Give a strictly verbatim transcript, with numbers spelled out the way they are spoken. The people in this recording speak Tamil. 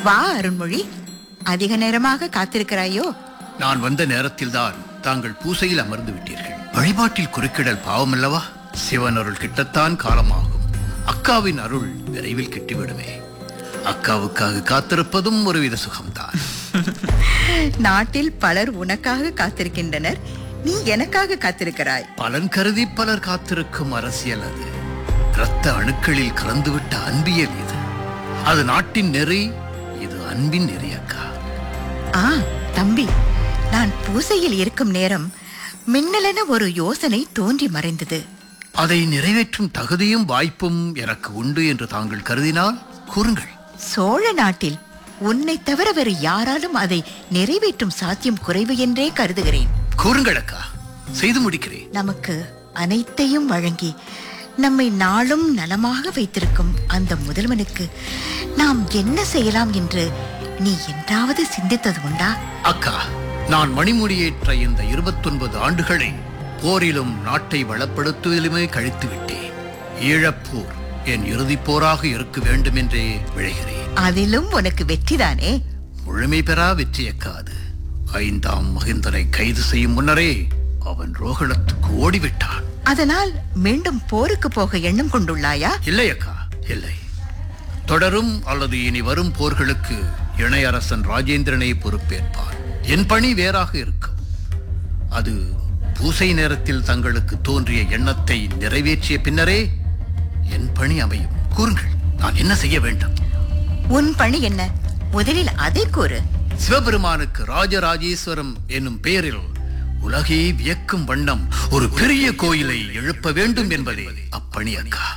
வா அருண்மொழி, அதிக நேரமாக காத்திருக்கிறாயோ? நான் வந்த நேரத்தில்தான் தாங்கள் பூசையில் அமர்ந்து விட்டீர்கள். வழிபாட்டில் குறுக்கிடல் பாவமல்லவா? சிவன் அருள் கிட்டத்தான் காலமாகும். அக்காவின் அருள் விரைவில் கிட்டிவிடுமே. அக்காவுக்காக காத்திருப்பதும் ஒருவித சுகம்தான். நாட்டில் பலர் உனக்காக காத்திருக்கின்றனர், நீ எனக்காக காத்திருக்கிறாய். பலன் கருதி பலர் காத்திருக்கும் அரசியல் அது. இரத்த அணுக்களில் கலந்துவிட்ட அன்பியல் இது. அது நாட்டின் நெறி, இது அன்பின் நெறி அக்கா. ஆ தம்பி, நான் பூசையில் இருக்கும் நேரம் மின்னலென ஒரு யோசனை தோன்றி மறைந்தது. அதை நிறைவேற்றும் தகுதியும் வாய்ப்பும் எனக்கு உண்டு என்று தாங்கள் கருதினால் கூறுங்கள். சோழ நாட்டில் உன்னை தவிர வேறு யாராலும் அதை நிறைவேற்றும் சாத்தியம் குறைவு என்றே கருதுகிறேன். கூறுங்கள் அக்கா, செய்து முடிக்கிறேன். நமக்கு அனைத்தையும் வழங்கி நம்மை நாளும் நலமாக வைத்திருக்கும் அந்த முதல்வனுக்கு நாம் என்ன செய்யலாம் என்று நீ என்றாவது சிந்தித்தது உண்டா? அக்கா, நான் மணிமுடியேற்ற இந்த இருபத்தொன்பது ஆண்டுகளை போரிலும் நாட்டை வளப்படுத்துவதிலுமே கழித்து விட்டேன். ஈழப்போர் என் இறுதிப் போராக இருக்க வேண்டும் என்றே விழைகிறேன். அதிலும் உனக்கு வெற்றிதானே? முழுமை பெறா வெற்றி அக்கா அது. ஐந்தாம் மகிந்தனை கைது செய்யும் முன்னரே அவன் ரோகணத்துக்கு ஓடிவிட்டான். அதனால் மீண்டும் போருக்கு போக எண்ணம் கொண்டுள்ளாயா? இல்லை அக்கா, இல்லை. தொடரும் அல்லது இனி வரும் போர்களுக்கு இணையரசன் ராஜேந்திரனை பொறுப்பேற்பான். என் பணி வேறாக இருக்கும். அது பூசை நேரத்தில் தங்களுக்கு தோன்றிய எண்ணத்தை நிறைவேற்றிய பின்னரே என் பணி அமையும். கூறுங்கள், நான் என்ன செய்ய வேண்டும்? உன் பணி என்ன? முதலில் அதை கூறு. சிவபெருமானுக்கு ராஜராஜேஸ்வரம் என்னும் பெயரில் உலகே வியக்கும் வண்ணம் ஒரு பெரிய கோயிலை எழுப்ப வேண்டும் என்பதே அப்பணி அக்கா.